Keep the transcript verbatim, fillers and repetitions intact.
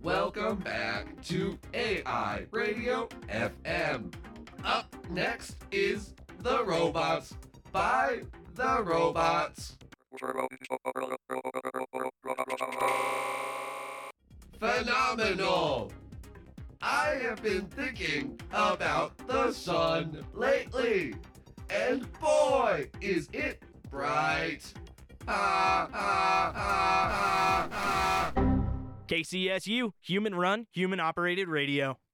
Welcome back to A I Radio F M. Up next is The Robots by The Robots. Phenomenal! I have been thinking about the sun lately, and boy, is it bright! Ha ha ha ha ha! K C S U, human run, human operated radio.